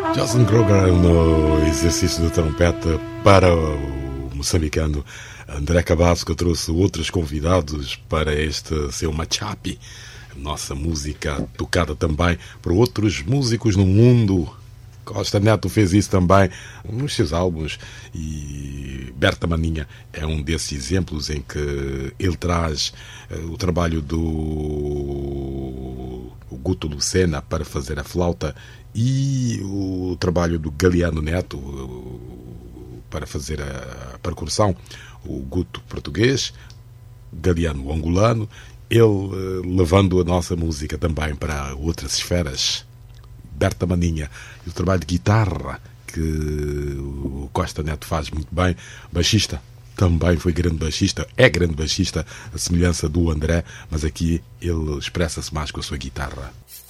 Jason Kroger no exercício de trompete para o moçambicano André Cabasso, que trouxe outros convidados para este seu machapi, nossa música tocada também por outros músicos no mundo. Costa Neto fez isso também nos seus álbuns e Berta Maninha é um desses exemplos em que ele traz o trabalho do Guto Lucena para fazer a flauta e o trabalho do Galeano Neto para fazer a percussão, o Guto português, Galeano angolano, ele levando a nossa música também para outras esferas. Berta Maninha e o trabalho de guitarra que o Costa Neto faz muito bem, baixista, também foi grande baixista, é grande baixista, a semelhança do André, mas aqui ele expressa-se mais com a sua guitarra.